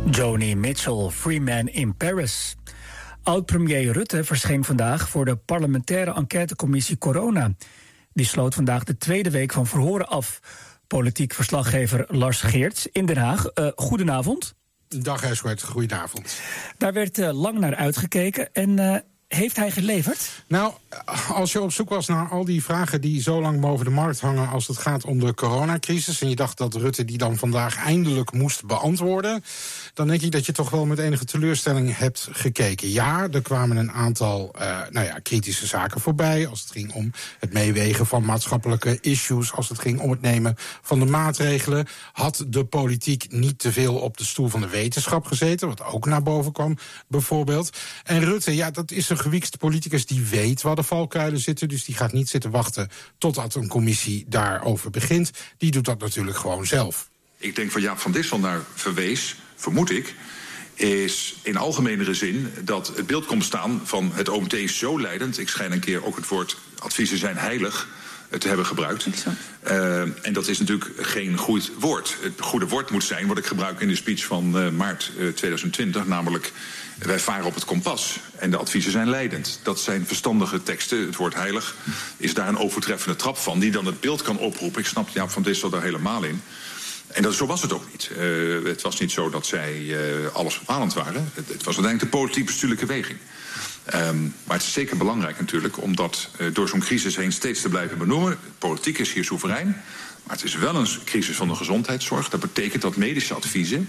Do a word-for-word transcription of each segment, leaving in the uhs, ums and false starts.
Joni Mitchell, Free Man in Paris. Oud-premier Rutte verscheen vandaag voor de parlementaire enquêtecommissie Corona. Die sloot vandaag de tweede week van verhoren af. Politiek verslaggever Lars Geerts in Den Haag. Uh, goedenavond. Dag Esquart, goedenavond. Daar werd uh, lang naar uitgekeken en uh, heeft hij geleverd? Nou, als je op zoek was naar al die vragen die zo lang boven de markt hangen als het gaat om de coronacrisis, en je dacht dat Rutte die dan vandaag eindelijk moest beantwoorden, dan denk ik dat je toch wel met enige teleurstelling hebt gekeken. Ja, er kwamen een aantal uh, nou ja, kritische zaken voorbij als het ging om het meewegen van maatschappelijke issues, als het ging om het nemen van de maatregelen. Had de politiek niet te veel op de stoel van de wetenschap gezeten, wat ook naar boven kwam bijvoorbeeld. En Rutte, ja, dat is een gewiekste politicus die weet waar de valkuilen zitten, dus die gaat niet zitten wachten totdat een commissie daarover begint. Die doet dat natuurlijk gewoon zelf. Ik denk van Jaap van Dissel naar verwees, vermoed ik, is in algemenere zin dat het beeld komt staan van het O M T is zo leidend. Ik schijn een keer ook het woord adviezen zijn heilig te hebben gebruikt. Uh, en dat is natuurlijk geen goed woord. Het goede woord moet zijn wat ik gebruik in de speech van uh, maart uh, tweeduizend twintig, namelijk wij varen op het kompas en de adviezen zijn leidend. Dat zijn verstandige teksten. Het woord heilig is daar een overtreffende trap van, die dan het beeld kan oproepen. Ik snap Jaap van Dissel daar helemaal in. En dat, zo was het ook niet. Uh, het was niet zo dat zij uh, alles bepalend waren. Het, het was uiteindelijk de politiek-bestuurlijke weging. Um, maar het is zeker belangrijk natuurlijk om dat uh, door zo'n crisis heen steeds te blijven benoemen. Politiek is hier soeverein, maar het is wel een crisis van de gezondheidszorg. Dat betekent dat medische adviezen,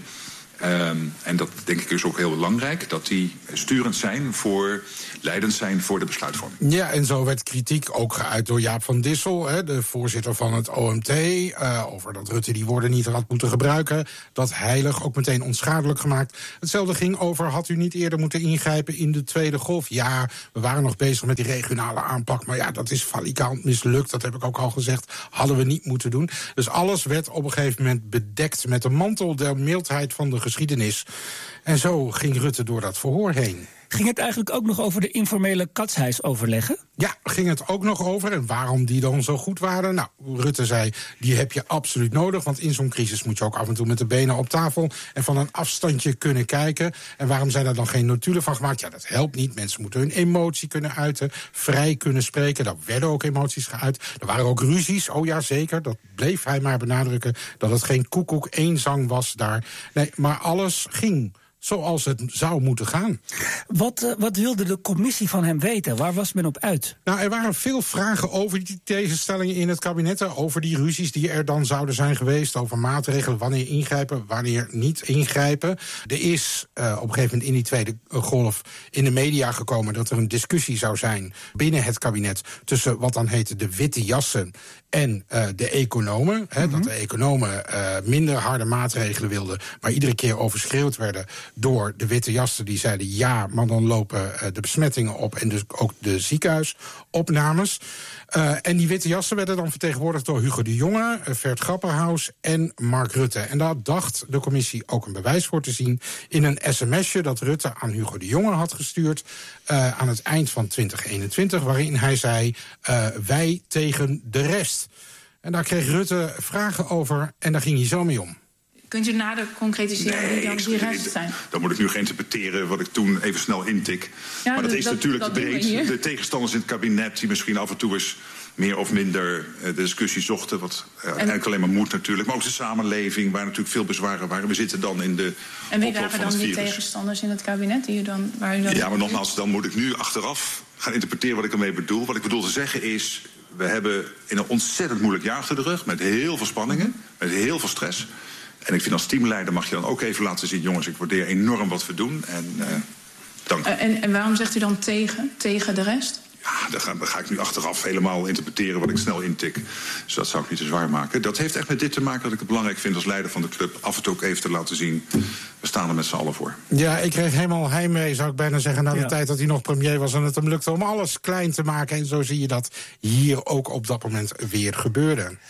um, en dat denk ik is ook heel belangrijk, dat die sturend zijn voor, leidend zijn voor de besluitvorming. Ja, en zo werd kritiek ook geuit door Jaap van Dissel, hè, de voorzitter van het O M T, uh, over dat Rutte die woorden niet had moeten gebruiken. Dat heilig ook meteen onschadelijk gemaakt. Hetzelfde ging over, had u niet eerder moeten ingrijpen in de tweede golf? Ja, we waren nog bezig met die regionale aanpak, maar ja, dat is valikant mislukt, dat heb ik ook al gezegd, hadden we niet moeten doen. Dus alles werd op een gegeven moment bedekt met de mantel der mildheid van de geschiedenis. En zo ging Rutte door dat verhoor heen. Ging het eigenlijk ook nog over de informele katshuisoverleggen? Ja, ging het ook nog over. En waarom die dan zo goed waren? Nou, Rutte zei, die heb je absoluut nodig. Want in zo'n crisis moet je ook af en toe met de benen op tafel en van een afstandje kunnen kijken. En waarom zijn er dan geen notulen van gemaakt? Ja, dat helpt niet. Mensen moeten hun emotie kunnen uiten, vrij kunnen spreken. Daar werden ook emoties geuit. Er waren ook ruzies. Oh ja, zeker. Dat bleef hij maar benadrukken. Dat het geen koekoek éénzang was daar. Nee, maar alles ging zoals het zou moeten gaan. Wat, uh, wat wilde de commissie van hem weten? Waar was men op uit? Nou, er waren veel vragen over die tegenstellingen in het kabinet, over die ruzies die er dan zouden zijn geweest, over maatregelen, wanneer ingrijpen, wanneer niet ingrijpen. Er is uh, op een gegeven moment in die tweede golf in de media gekomen dat er een discussie zou zijn binnen het kabinet tussen wat dan heette de witte jassen en uh, de economen. Mm-hmm. Hè, dat de economen uh, minder harde maatregelen wilden, maar iedere keer overschreeuwd werden door de witte jassen die zeiden ja, maar dan lopen uh, de besmettingen op en dus ook de ziekenhuisopnames. Uh, en die witte jassen werden dan vertegenwoordigd door Hugo de Jonge, uh, Vert Grapperhaus en Mark Rutte. En daar dacht de commissie ook een bewijs voor te zien in een sms'je dat Rutte aan Hugo de Jonge had gestuurd uh, aan het eind van twintig eenentwintig, waarin hij zei uh, wij tegen de rest. En daar kreeg Rutte vragen over en daar ging hij zo mee om. Kunt u nader concretiseren nee, wie dan die rest zijn? Dan moet ik nu geen interpreteren wat ik toen even snel intik. Ja, maar dat is dat, natuurlijk dat breed. De tegenstanders in het kabinet die misschien af en toe eens meer of minder de discussie zochten. Wat uh, eigenlijk alleen maar moet natuurlijk. Maar ook de samenleving, waar natuurlijk veel bezwaren waren. We zitten dan in de En wie waren dan die tegenstanders in het kabinet? Die u dan, waar u dan ja, maar nogmaals, dan moet ik nu achteraf gaan interpreteren wat ik ermee bedoel. Wat ik bedoel te zeggen is, we hebben in een ontzettend moeilijk jaar achter de rug, met heel veel spanningen, met heel veel stress. En ik vind als teamleider mag je dan ook even laten zien, jongens, ik waardeer enorm wat we doen. En uh, dank u. Uh, en, en waarom zegt u dan tegen, tegen de rest? Ja, dan ga, dan ga ik nu achteraf helemaal interpreteren wat ik snel intik. Dus dat zou ik niet te zwaar maken. Dat heeft echt met dit te maken dat ik het belangrijk vind als leider van de club af en toe ook even te laten zien, we staan er met z'n allen voor. Ja, ik kreeg helemaal heimwee, zou ik bijna zeggen, na de ja. tijd dat hij nog premier was en het hem lukte om alles klein te maken. En zo zie je dat hier ook op dat moment weer gebeurde.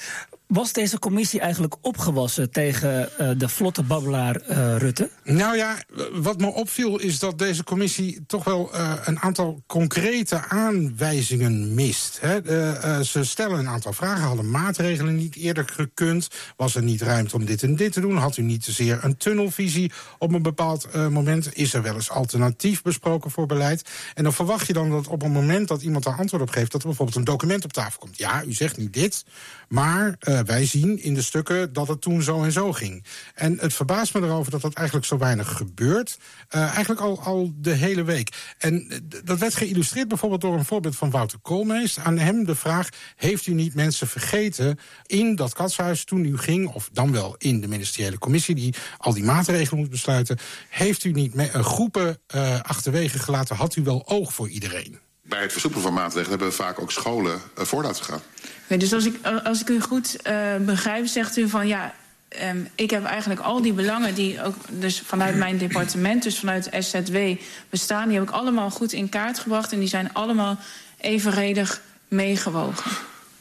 Was deze commissie eigenlijk opgewassen tegen uh, de vlotte babbelaar uh, Rutte? Nou ja, wat me opviel is dat deze commissie toch wel uh, een aantal concrete aanwijzingen mist. Hè. Uh, uh, ze stellen een aantal vragen. Hadden maatregelen niet eerder gekund? Was er niet ruimte om dit en dit te doen? Had u niet te zeer een tunnelvisie op een bepaald uh, moment? Is er wel eens alternatief besproken voor beleid? En dan verwacht je dan dat op het moment dat iemand daar antwoord op geeft, dat er bijvoorbeeld een document op tafel komt. Ja, u zegt nu dit, maar uh, wij zien in de stukken dat het toen zo en zo ging. En het verbaast me erover dat dat eigenlijk zo weinig gebeurt. Uh, eigenlijk al, al de hele week. En d- dat werd geïllustreerd bijvoorbeeld door een voorbeeld van Wouter Koolmees. Aan hem de vraag, heeft u niet mensen vergeten in dat katshuis toen u ging, of dan wel in de ministeriële commissie die al die maatregelen moet besluiten, heeft u niet me- uh, groepen uh, achterwege gelaten? Had u wel oog voor iedereen? Bij het versoepelen van maatregelen hebben we vaak ook scholen uh, voor laten gaan. Okay, dus als ik, als ik u goed uh, begrijp, zegt u van ja, um, ik heb eigenlijk al die belangen die ook dus vanuit mijn departement, dus vanuit S Z W bestaan, die heb ik allemaal goed in kaart gebracht en die zijn allemaal evenredig meegewogen.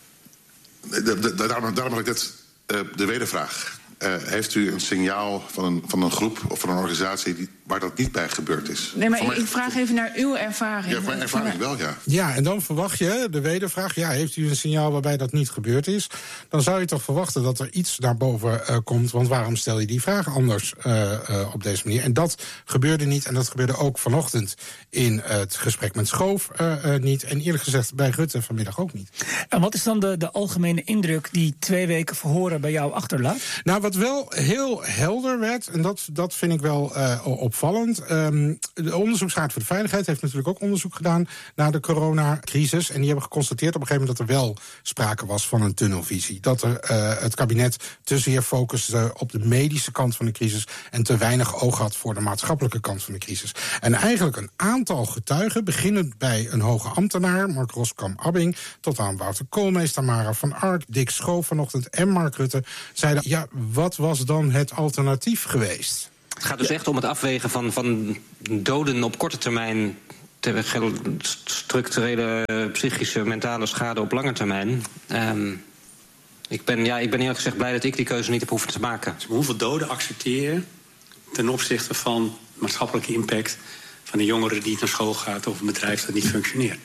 De, de, de, daarom, daarom had ik net uh, de wedervraag. Uh, heeft u een signaal van een, van een groep of van een organisatie die, waar dat niet bij gebeurd is? Nee, maar ik, mij, ik vraag even naar uw ervaring. Ja, mijn ervaring wel, ja. Ja, en dan verwacht je, de wedervraag, ja, heeft u een signaal waarbij dat niet gebeurd is? Dan zou je toch verwachten dat er iets naar boven uh, komt, want waarom stel je die vraag anders uh, uh, op deze manier? En dat gebeurde niet, en dat gebeurde ook vanochtend in uh, het gesprek met Schoof uh, uh, niet, en eerlijk gezegd bij Rutte vanmiddag ook niet. En wat is dan de, de algemene indruk die twee weken verhoren bij jou achterlaat? Nou, wat wel heel helder werd, en dat, dat vind ik wel uh, opvallend. Um, de Onderzoeksraad voor de Veiligheid heeft natuurlijk ook onderzoek gedaan naar de coronacrisis. En die hebben geconstateerd op een gegeven moment dat er wel sprake was van een tunnelvisie. Dat er uh, het kabinet te zeer focuste op de medische kant van de crisis en te weinig oog had voor de maatschappelijke kant van de crisis. En eigenlijk een aantal getuigen, beginnend bij een hoge ambtenaar, Mark Roskam-Abbing, tot aan Wouter Koolmees, Tamara van Ark, Dick Schoof vanochtend en Mark Rutte, zeiden, ja, wat was dan het alternatief geweest? Het gaat dus echt om het afwegen van, van doden op korte termijn tegen structurele, psychische, mentale schade op lange termijn. Um, ik, ben, ja, ik ben eerlijk gezegd blij dat ik die keuze niet heb hoeven te maken. Dus hoeveel doden accepteer je ten opzichte van maatschappelijke impact van een jongere die niet naar school gaat of een bedrijf dat niet functioneert?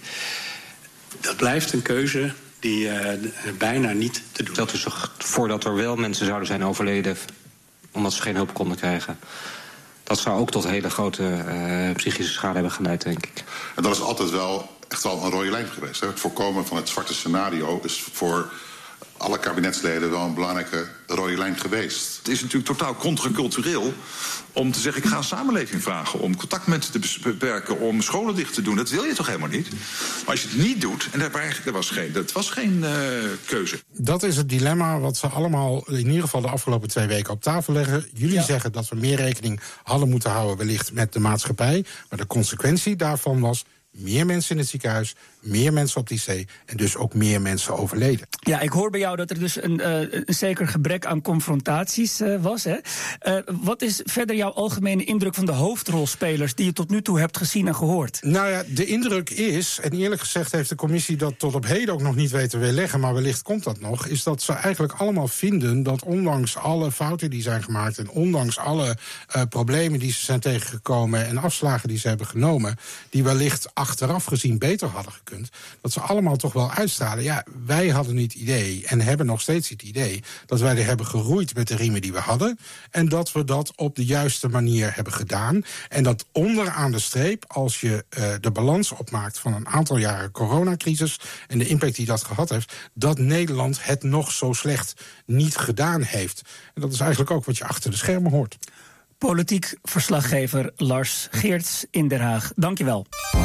Dat blijft een keuze die uh, bijna niet te doen. Dat is voordat er wel mensen zouden zijn overleden omdat ze geen hulp konden krijgen. Dat zou ook tot hele grote uh, psychische schade hebben geleid, denk ik. En dat is altijd wel echt wel een rode lijn geweest. Hè? Het voorkomen van het zwarte scenario is voor alle kabinetsleden wel een belangrijke rode lijn geweest. Het is natuurlijk totaal contracultureel om te zeggen, ik ga een samenleving vragen om contactmomenten te beperken, om scholen dicht te doen. Dat wil je toch helemaal niet? Maar als je het niet doet, en dat, eigenlijk, dat was geen, dat was geen uh, keuze. Dat is het dilemma wat ze allemaal in ieder geval de afgelopen twee weken op tafel leggen. Jullie ja. zeggen dat we meer rekening hadden moeten houden wellicht met de maatschappij. Maar de consequentie daarvan was meer mensen in het ziekenhuis, meer mensen op de I C en dus ook meer mensen overleden. Ja, ik hoor bij jou dat er dus een, uh, een zeker gebrek aan confrontaties uh, was. Hè? Uh, wat is verder jouw algemene indruk van de hoofdrolspelers die je tot nu toe hebt gezien en gehoord? Nou ja, de indruk is, en eerlijk gezegd heeft de commissie dat tot op heden ook nog niet weten weerleggen, maar wellicht komt dat nog, is dat ze eigenlijk allemaal vinden dat ondanks alle fouten die zijn gemaakt en ondanks alle uh, problemen die ze zijn tegengekomen en afslagen die ze hebben genomen, die wellicht achteraf gezien beter hadden gekund, dat ze allemaal toch wel uitstralen. Ja, wij hadden het idee en hebben nog steeds het idee dat wij er hebben geroeid met de riemen die we hadden en dat we dat op de juiste manier hebben gedaan. En dat onderaan de streep, als je uh, de balans opmaakt van een aantal jaren coronacrisis en de impact die dat gehad heeft, dat Nederland het nog zo slecht niet gedaan heeft. En dat is eigenlijk ook wat je achter de schermen hoort. Politiek verslaggever Lars Geerts in Den Haag. Dank je wel.